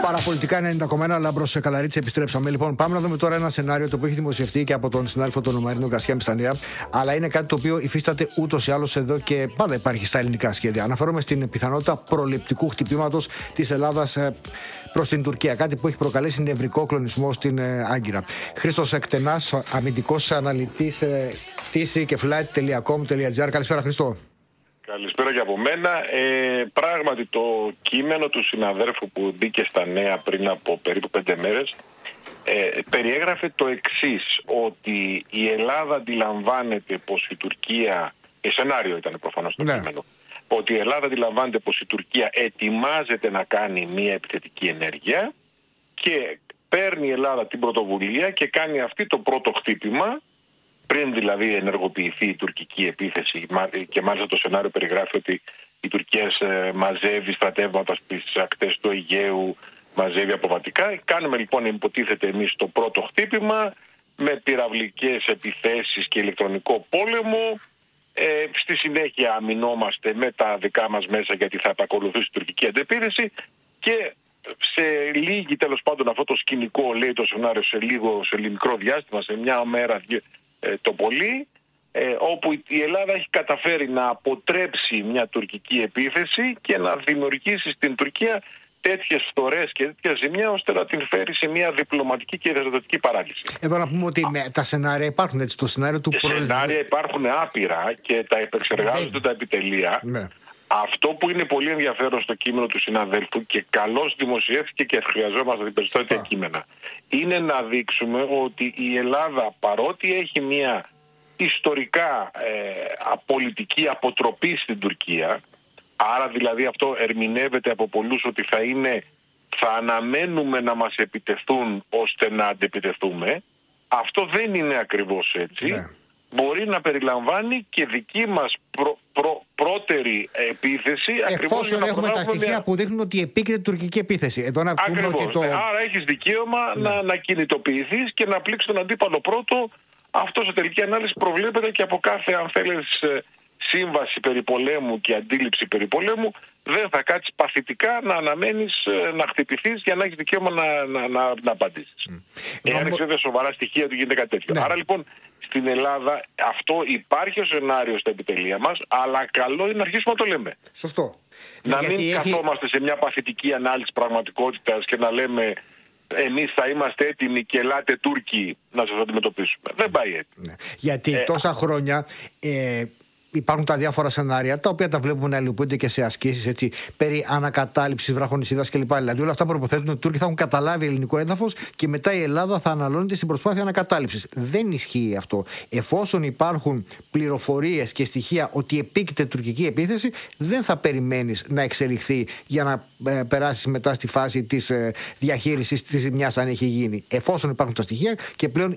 Παραπολιτικά 90,1 Λάμπρος Καλαρίτση, επιστρέψαμε. Λοιπόν, πάμε να δούμε τώρα ένα σενάριο το οποίο έχει δημοσιευτεί και από τον συνάδελφο τον Μαρίνο Γκαρσία Μιστανία, αλλά είναι κάτι το οποίο υφίσταται ούτως ή άλλως εδώ και πάντα υπάρχει στα ελληνικά σχέδια. Αναφέρομαι στην πιθανότητα προληπτικού χτυπήματος της Ελλάδας προς την Τουρκία. Κάτι που έχει προκαλέσει νευρικό κλονισμό στην Άγκυρα. Χρήστος Εκτενάς, αμυντικός αναλυτής πτήση και flight.com.gr. Καλησπέρα, Χρήστο. Καλησπέρα και από μένα. Πράγματι το κείμενο του συναδέρφου που μπήκε στα νέα πριν από περίπου 5 μέρες περιέγραφε το εξής, ότι η Ελλάδα αντιλαμβάνεται πως η Τουρκία, σενάριο ήταν προφανώς το κείμενο, ότι η Ελλάδα αντιλαμβάνεται πως η Τουρκία ετοιμάζεται να κάνει μια επιθετική ενέργεια και παίρνει η Ελλάδα την πρωτοβουλία και κάνει αυτή το πρώτο χτύπημα, πριν δηλαδή ενεργοποιηθεί η τουρκική επίθεση, και μάλιστα το σενάριο περιγράφει ότι η Τουρκία μαζεύει στρατεύματα στις ακτές του Αιγαίου, μαζεύει αποβατικά. Κάνουμε λοιπόν, υποτίθεται εμείς, το πρώτο χτύπημα με πυραυλικές επιθέσεις και ηλεκτρονικό πόλεμο. Στη συνέχεια αμυνόμαστε με τα δικά μας μέσα, γιατί θα επακολουθήσει η τουρκική αντεπίθεση, και σε λίγη, τέλος πάντων, αυτό το σκηνικό, λέει το σενάριο, σε μικρό διάστημα, σε μια μέρα, το πολύ, όπου η Ελλάδα έχει καταφέρει να αποτρέψει μια τουρκική επίθεση και να δημιουργήσει στην Τουρκία τέτοιες φθορές και τέτοια ζημιά, ώστε να την φέρει σε μια διπλωματική και ρεζοδοτική παράλυση. Εδώ να πούμε ότι τα σενάρια υπάρχουν, έτσι, το σενάριο του σενάρια υπάρχουν άπειρα και τα επεξεργάζονται τα επιτελεία. Ναι. Αυτό που είναι πολύ ενδιαφέρον στο κείμενο του συναδέλφου, και καλώς δημοσιεύτηκε και χρειαζόμαστε την περισσότερα κείμενα, είναι να δείξουμε ότι η Ελλάδα, παρότι έχει μια ιστορικά πολιτική αποτροπή στην Τουρκία, άρα δηλαδή αυτό ερμηνεύεται από πολλούς ότι θα αναμένουμε να μας επιτεθούν ώστε να αντεπιτεθούμε. Αυτό δεν είναι ακριβώς έτσι. Ναι. Μπορεί να περιλαμβάνει και δική μας πρώτερη επίθεση. Εφόσον έχουμε τα στοιχεία που δείχνουν ότι επίκειται τουρκική επίθεση. Εδώ να πούμε ότι άρα έχεις δικαίωμα να κινητοποιηθείς και να πλήξεις τον αντίπαλο πρώτο. Αυτό σε τελική ανάλυση προβλέπεται και από κάθε, αν θέλεις, σύμβαση περιπολέμου και αντίληψη περιπολέμου. Δεν θα κάτσεις παθητικά να αναμένεις να χτυπηθείς για να έχεις δικαίωμα να απαντήσεις. Εάν έχεις βέβαια σοβαρά στοιχεία ότι γίνεται κάτι τέτοιο. Ναι. Άρα λοιπόν στην Ελλάδα αυτό υπάρχει ως σενάριο στα επιτελεία μας, αλλά καλό είναι να αρχίσουμε να το λέμε. Σωστό. Να μην καθόμαστε σε μια παθητική ανάλυση πραγματικότητας και να λέμε εμείς θα είμαστε έτοιμοι και ελάτε Τούρκοι να σας αντιμετωπίσουμε. Δεν πάει έτσι. Ναι. Γιατί τόσα χρόνια υπάρχουν τα διάφορα σενάρια, τα οποία τα βλέπουμε να υλοποιούνται και σε ασκήσεις, έτσι, περί ανακατάληψης βραχονησίδας κλπ. Δηλαδή όλα αυτά προποθέτουν ότι οι Τούρκοι θα έχουν καταλάβει ελληνικό έδαφος και μετά η Ελλάδα θα αναλώνεται στην προσπάθεια ανακατάληψης. Δεν ισχύει αυτό. Εφόσον υπάρχουν πληροφορίες και στοιχεία ότι επίκειται τουρκική επίθεση, δεν θα περιμένεις να εξελιχθεί για να περάσεις μετά στη φάση της διαχείρισης της ζημιάς, αν έχει γίνει. Εφόσον υπάρχουν τα στοιχεία και πλέον